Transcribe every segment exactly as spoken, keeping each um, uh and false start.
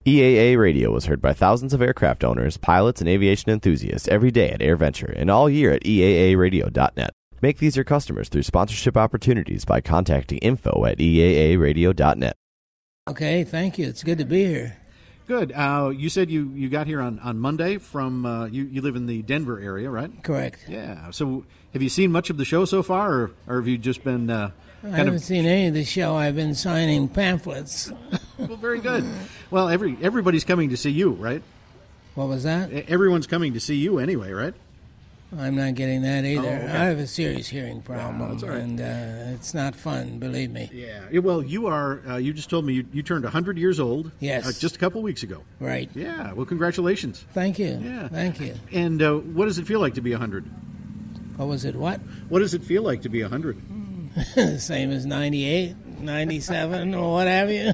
E A A Radio was heard by thousands of aircraft owners, pilots, and aviation enthusiasts every day at AirVenture and all year at E A A radio dot net. Make these your customers through sponsorship opportunities by contacting info at E A A radio dot net. Okay, thank you. It's good to be here. Good. Uh, you said you, you got here on, on Monday from, uh, you, you live in the Denver area, right? Correct. Yeah. So have you seen much of the show so far, or, or have you just been uh, kind I haven't of... seen any of the show. I've been signing pamphlets. Well, very good. Well, every everybody's coming to see you, right? What was that? Everyone's coming to see you anyway, right? I'm not getting that either. Oh, okay. I have a serious hearing problem, Yeah, that's all right. and uh, it's not fun, believe me. Yeah. Yeah, well, you are, uh, you just told me you, you turned one hundred years old. Yes. Uh, just a couple weeks ago. Right. Yeah. Well, congratulations. Thank you. Yeah. Thank you. And uh, what does it feel like to be one hundred? What was it, what? What does it feel like to be one hundred? Same as ninety-eight, ninety-seven, or what have you.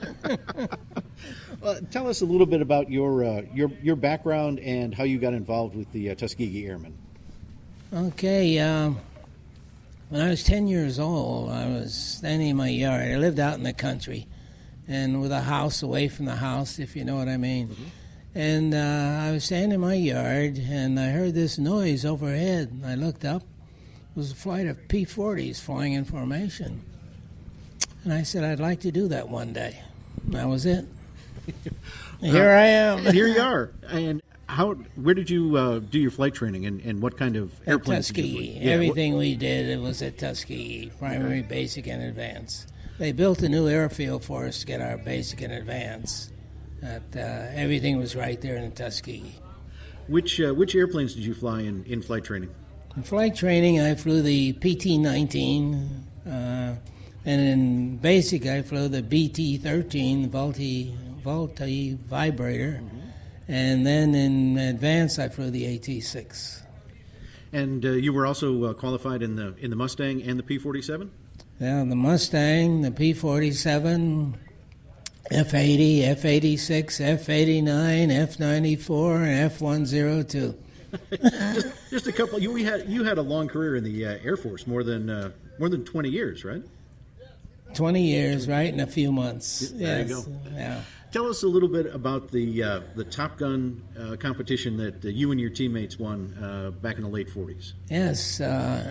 Well, tell us a little bit about your uh, your your background and how you got involved with the uh, Tuskegee Airmen. Okay, um, when I was ten years old, I was standing in my yard. I lived out in the country, and with a house away from the house, if you know what I mean. Mm-hmm. And uh, I was standing in my yard, and I heard this noise overhead. And I looked up. It was a flight of P forties flying in formation. And I said, I'd like to do that one day. And that was it. Here I am. Here you are. And how? Where did you uh, do your flight training, and, and what kind of airplanes At did you Tuskegee. fly? Yeah, Everything we did, it was at Tuskegee, primary, Okay. basic, and advanced. They built a new airfield for us to get our basic and advanced. But, uh, everything was right there in Tuskegee. Which uh, which airplanes did you fly in, in flight training? In flight training, I flew the P T nineteen, uh, and in basic, I flew the B T thirteen, Vulti, Vulti vibrator, mm-hmm. and then in advance, I flew the A T six. And uh, you were also uh, qualified in the in the Mustang and the P forty-seven? Yeah, the Mustang, the P forty-seven, F eighty, F eighty-six, F eighty-nine, F ninety-four, and F one oh two. just, just a couple. You we had you had a long career in the uh, Air Force, more than uh, more than twenty years, right? Twenty years, right? In a few months. There yes. you go. Yeah. Tell us a little bit about the uh, the Top Gun uh, competition that uh, you and your teammates won uh, back in the late forties. Yes. Uh,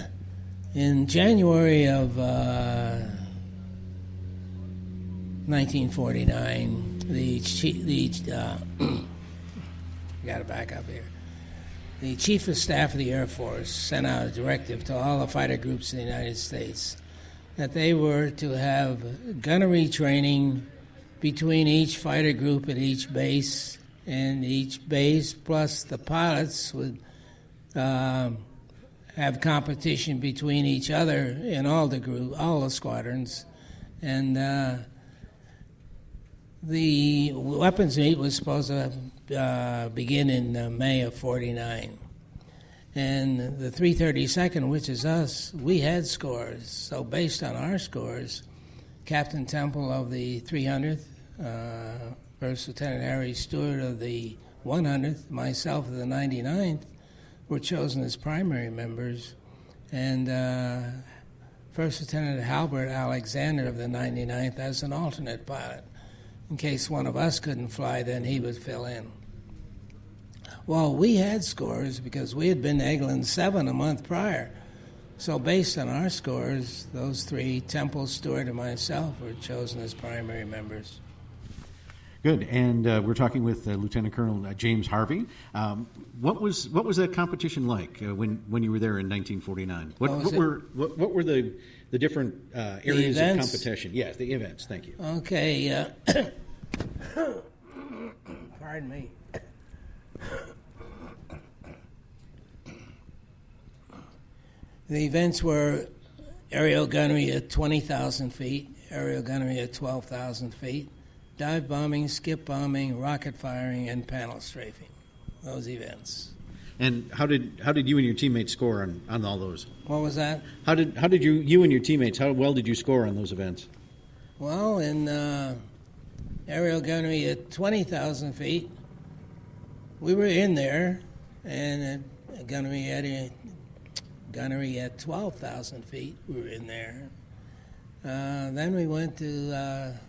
in January of uh, nineteen forty-nine, the chief, the uh, got to back up here. The Chief of Staff of the Air Force sent out a directive to all the fighter groups in the United States that they were to have gunnery training between each fighter group at each base, and each base plus the pilots would uh, have competition between each other in all the group, all the squadrons, and uh, the weapons meet was supposed to uh, begin in uh, May of forty-nine. And the three thirty-second, which is us, we had scores. So based on our scores, Captain Temple of the three hundredth, uh, First Lieutenant Harry Stewart of the one hundredth, myself of the ninety-ninth, were chosen as primary members. And uh, First Lieutenant Halbert Alexander of the ninety-ninth as an alternate pilot. In case one of us couldn't fly, then he would fill in. Well, we had scores because we had been to Eglin seven a month prior. So based on our scores, those three, Temple, Stewart, and myself, were chosen as primary members. Good. And uh, we're talking with uh, Lieutenant Colonel uh, James Harvey. Um, what was what was that competition like uh, when, when you were there in nineteen forty-nine? What, What was what it? were what, what were the the different uh, areas of events? competition? Yes, the events. Thank you. Okay. Uh, pardon me. The events were aerial gunnery at twenty thousand feet, aerial gunnery at twelve thousand feet, dive bombing, skip bombing, rocket firing, and panel strafing. Those events. And how did how did you and your teammates score on, on all those? What was that? How did how did you you and your teammates how well did you score on those events? Well, in uh, aerial gunnery at twenty thousand feet, we were in there, and at gunnery at gunnery at twelve thousand feet, we were in there. Uh, then we went to uh,